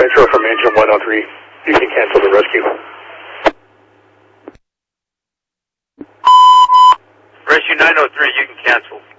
Central from engine 103. You can cancel the rescue. Rescue 903, you can cancel.